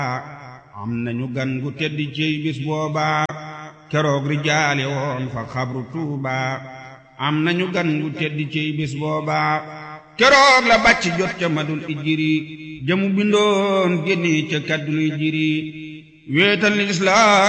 am nañu gan gu tedd ciy bis booba keroog rijaale woon fa xabru Tuuba am nañu gan gu tedd ciy bis booba keroog la bàcc jot ca madul ijiri jëmu bindoon génni ca kaddul ijiri wéetal lislaam